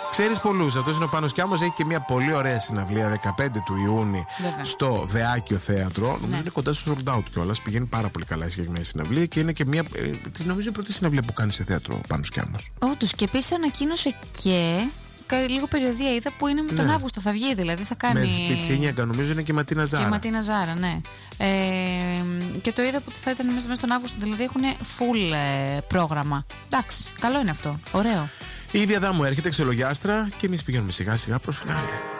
Ξέρεις πολλούς. Αυτός είναι ο Πάνος Κιάμος. Έχει και μια πολύ ωραία συναυλία 15 του Ιούνιου στο Βεάκιο Θέατρο. Νομίζω είναι κοντά στο sold out κιόλας. Πηγαίνει πάρα πολύ καλά η συγκεκριμένη συναυλία και είναι και μια. Νομίζω η πρώτη συναυλία που κάνει σε θέατρο ο Πάνος Κιάμος. Όντως, και επίσης ανακοίνωσε και. Λίγο περιοδία είδα που είναι με τον Αύγουστο, θα βγει δηλαδή. Θα κάνει. Με Πιτσίνιακα, νομίζω είναι και Ματίνα Ζάρα. Και Ματίνα Ζάρα, ναι. Και το είδα που θα ήταν μέσα στον Αύγουστο, δηλαδή έχουν full πρόγραμμα. Εντάξει, καλό είναι αυτό. Ωραίο. Η Ήβια Δάμου έρχεται, Ξελογιάστρα, και εμείς πηγαίνουμε σιγά σιγά προς φινάλε.